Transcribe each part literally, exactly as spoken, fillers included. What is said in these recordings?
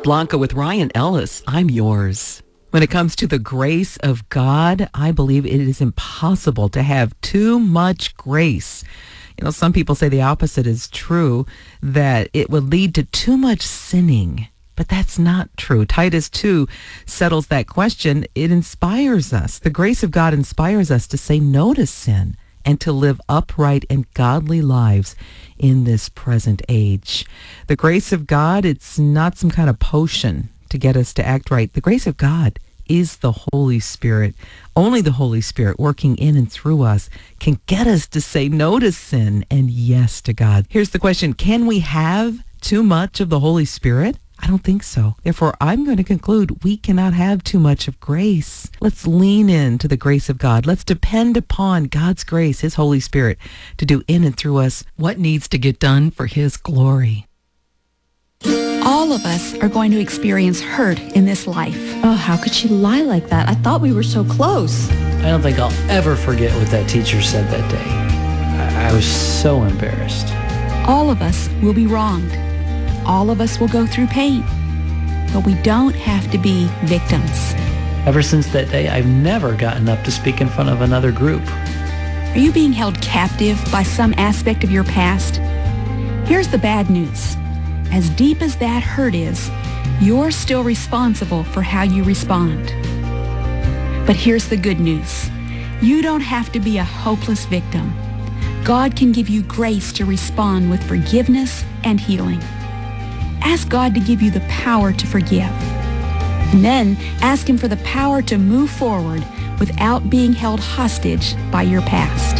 Blanca with Ryan Ellis. I'm yours. When it comes to the grace of God, I believe it is impossible to have too much grace. You know, some people say the opposite is true, that it would lead to too much sinning. But that's not true. Titus two settles that question. It inspires us. The grace of God inspires us to say no to sin and to live upright and godly lives in this present age. The grace of God, it's not some kind of potion to get us to act right. The grace of God is the Holy Spirit. Only the Holy Spirit working in and through us can get us to say no to sin and yes to God. Here's the question. Can we have too much of the Holy Spirit? I don't think so. Therefore, I'm going to conclude we cannot have too much of grace. Let's lean into the grace of God. Let's depend upon God's grace, His Holy Spirit, to do in and through us what needs to get done for His glory. All of us are going to experience hurt in this life. Oh, how could she lie like that? I thought we were so close. I don't think I'll ever forget what that teacher said that day. I, I was so embarrassed. All of us will be wronged. All of us will go through pain. But we don't have to be victims. Ever since that day, I've never gotten up to speak in front of another group. Are you being held captive by some aspect of your past? Here's the bad news. As deep as that hurt is, you're still responsible for how you respond. But here's the good news. You don't have to be a hopeless victim. God can give you grace to respond with forgiveness and healing. Ask God to give you the power to forgive. And then ask Him for the power to move forward without being held hostage by your past.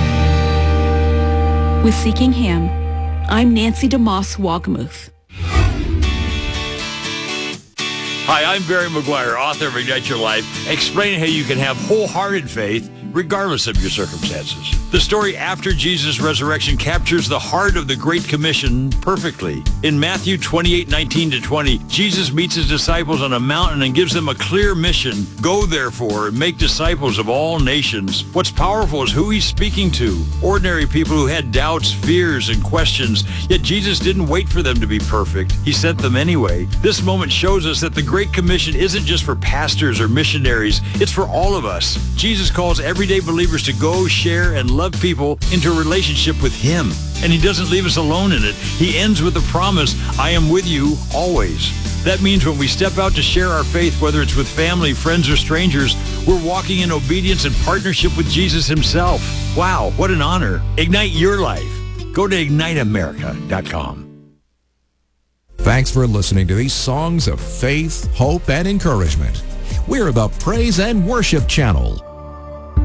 With Seeking Him, I'm Nancy DeMoss Wogmuth. Hi, I'm Barry McGuire, author of Ignite Your Life, explaining how you can have wholehearted faith regardless of your circumstances. The story after Jesus' resurrection captures the heart of the Great Commission perfectly. In Matthew twenty-eight, nineteen to twenty, Jesus meets his disciples on a mountain and gives them a clear mission. Go, therefore, and make disciples of all nations. What's powerful is who he's speaking to. Ordinary people who had doubts, fears, and questions. Yet Jesus didn't wait for them to be perfect. He sent them anyway. This moment shows us that the Great Commission isn't just for pastors or missionaries. It's for all of us. Jesus calls everyday believers to go, share, and love people into a relationship with him. And he doesn't leave us alone in it. He ends with the promise, I am with you always. That means when we step out to share our faith, whether it's with family, friends, or strangers, we're walking in obedience and partnership with Jesus himself. Wow, what an honor. Ignite your life. Go to ignite america dot com. Thanks for listening to these songs of faith, hope, and encouragement. We're the Praise and Worship Channel.